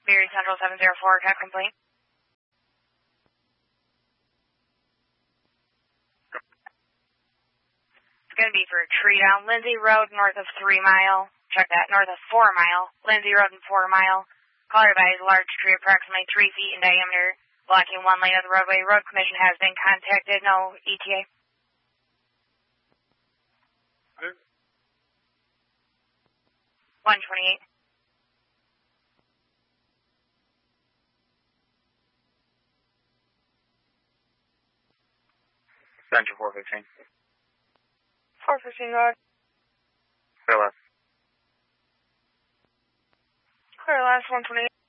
Erie Central 704, cab complete. It's going to be for a tree down Lindsay Road, north of 3 Mile. Check that, north of 4 Mile. Lindsay Road and 4 Mile. Caller advised large tree approximately 3 feet in diameter, blocking one lane of the roadway. Road Commission has been contacted. No ETA. 128. Central 415. 415, go ahead. Clear left. Clear last 128.